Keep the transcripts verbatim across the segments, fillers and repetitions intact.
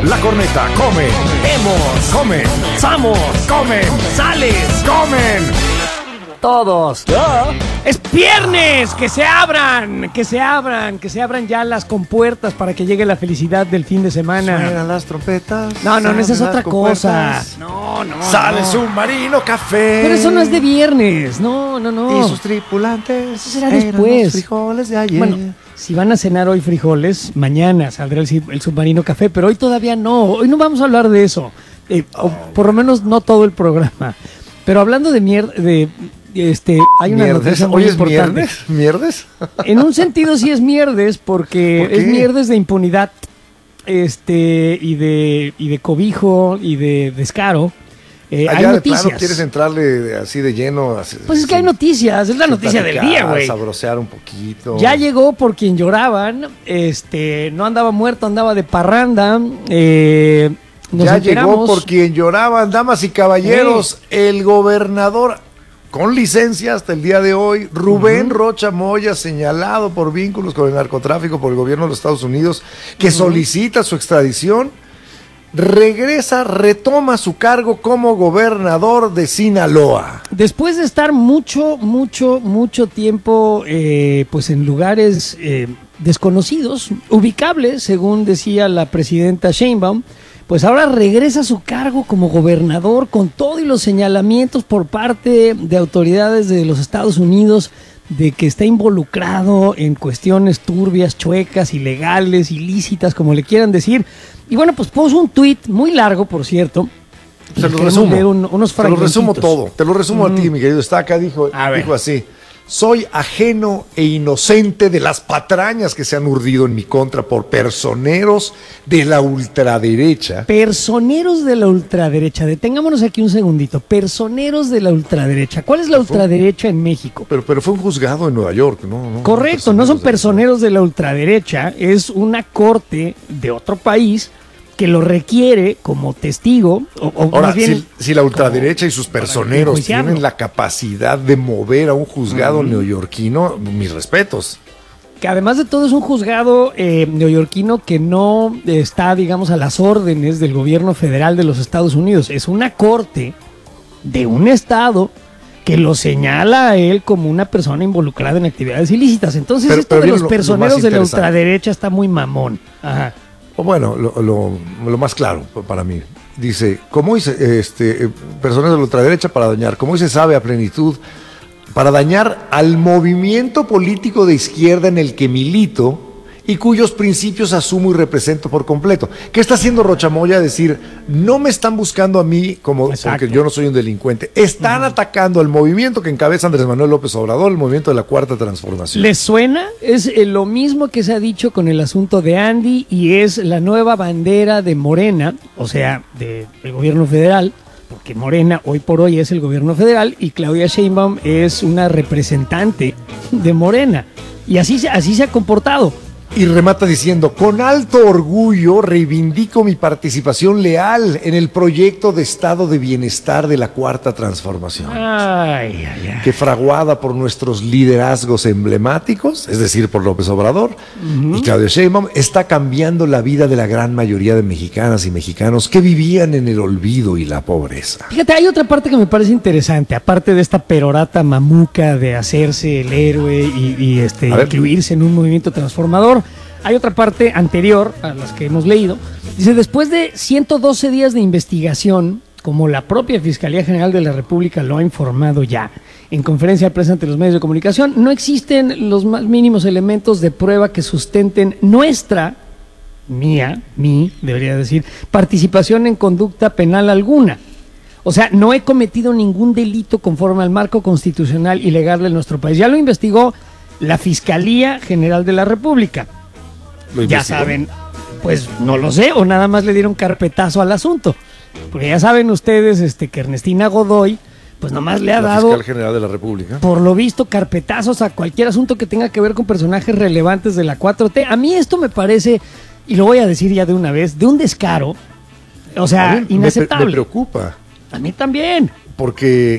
La Corneta, come, Hemos, come, Samos, comen, Sales, comen. todos. Es viernes, que se abran, que se abran, que se abran ya las compuertas para que llegue la felicidad del fin de semana. Suenan las trompetas. No, no, no, esa es suenan otra las cosa. compuertas. No, no. Sale no. submarino café. Pero eso no es de viernes. No, no, no. Y sus tripulantes. Eso será eran después. los frijoles de ayer. Bueno, si van a cenar hoy frijoles, mañana saldrá el, el submarino café, pero hoy todavía no. Hoy no vamos a hablar de eso. Eh, o por lo menos no todo el programa. Pero hablando de mierda, de, este, hay una ¿Mierdes? noticia muy ¿Hoy es importante. mierdes? ¿Mierdes? En un sentido sí es mierdes, porque ¿Por qué? es mierdes de impunidad, este, y de, y de cobijo y de descaro. Eh, hay Allá de noticias. plano quieres entrarle así de lleno. Así, Pues es que hay noticias, es la noticia del día, güey. Sabrosear un poquito. Ya llegó por quien lloraban, este, no andaba muerto, andaba de parranda. Eh, nos ya enteramos- llegó por quien lloraban, damas y caballeros, el gobernador con licencia hasta el día de hoy, Rubén Ujú. Rocha Moya, señalado por vínculos con el narcotráfico por el gobierno de los Estados Unidos, que Ujú. solicita su extradición, regresa, retoma su cargo como gobernador de Sinaloa. Después de estar mucho, mucho, mucho tiempo eh, pues en lugares eh, desconocidos, ubicables, según decía la presidenta Sheinbaum, pues ahora regresa a su cargo como gobernador con todo y los señalamientos por parte de autoridades de los Estados Unidos de que está involucrado en cuestiones turbias, chuecas, ilegales, ilícitas, como le quieran decir. Y bueno, pues puso un tuit muy largo, por cierto. Se lo Queremos resumo, leer un- unos te lo resumo fragmentitos. todo, te lo resumo Mm. a ti, mi querido Estaca, dijo, A ver. dijo así: soy ajeno e inocente de las patrañas que se han urdido en mi contra por personeros de la ultraderecha. Personeros de la ultraderecha, detengámonos aquí un segundito. Personeros de la ultraderecha. ¿Cuál es la ultraderecha en México? Pero, pero fue un juzgado en Nueva York, ¿no? no Correcto, no son de- personeros de la ultraderecha, es una corte de otro país que lo requiere como testigo, o, o Ahora, más bien... si, si la ultraderecha y sus personeros enjuiciarlo. tienen la capacidad de mover a un juzgado neoyorquino, mis respetos. Que además de todo es un juzgado eh, neoyorquino que no está, digamos, a las órdenes del gobierno federal de los Estados Unidos. Es una corte de un estado que lo señala a él como una persona involucrada en actividades ilícitas. Entonces Pero- esto pero de viene los lo- lo personeros más de la interesante. ultraderecha está muy mamón. Ajá. O bueno, lo, lo- lo más claro para mí. Dice, como dice, este, eh, personas de la ultraderecha para dañar, como se sabe a plenitud, para dañar al movimiento político de izquierda en el que milito y cuyos principios asumo y represento por completo. ¿Qué está haciendo Rocha Moya? Decir, no me están buscando a mí como Exacto. porque yo no soy un delincuente. Están atacando al movimiento que encabeza Andrés Manuel López Obrador, el movimiento de la Cuarta Transformación. ¿Les suena? Es eh, lo mismo que se ha dicho con el asunto de Andy y es la nueva bandera de Morena, o sea, de- del gobierno federal, porque Morena hoy por hoy es el gobierno federal y Claudia Sheinbaum es una representante de Morena. Y así, se- así se ha comportado. Y remata diciendo, con alto orgullo reivindico mi participación leal en el proyecto de estado de bienestar de la Cuarta Transformación, Ay, ay, ay. que fraguada por nuestros liderazgos emblemáticos, es decir, por López Obrador y Claudia Sheinbaum, está cambiando la vida de la gran mayoría de mexicanas y mexicanos que vivían en el olvido y la pobreza. Fíjate, hay otra parte que me parece interesante, aparte de esta perorata mamuca de hacerse el héroe y, y, este, A ver. incluirse en un movimiento transformador. Hay otra parte anterior a las que hemos leído. Dice, después de ciento doce días de investigación, como la propia Fiscalía General de la República lo ha informado ya en conferencia de prensa ante los medios de comunicación, no existen los más mínimos elementos de prueba que sustenten nuestra, mía, mi, debería decir, participación en conducta penal alguna. O sea, no he cometido ningún delito conforme al marco constitucional y legal de nuestro país. Ya lo investigó la Fiscalía General de la República. ¿Lo Ya investigó? saben, pues no lo sé, o nada más le dieron carpetazo al asunto. Porque ya saben ustedes este, que Ernestina Godoy, pues nomás le ha La dado, Fiscal General de la República. por lo visto, carpetazos a cualquier asunto que tenga que ver con personajes relevantes de la cuatro T. A mí esto me parece, y lo voy a decir ya de una vez, de un descaro, o sea, A mí me- inaceptable. Me preocupa, A mí también. porque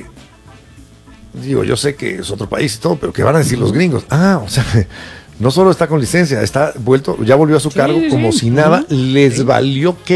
digo, yo sé que es otro país y todo, pero ¿qué van a decir los gringos? Ah, o sea, no solo está con licencia, está vuelto, ya volvió a su Sí, cargo como sí. si nada, Ujú. les valió que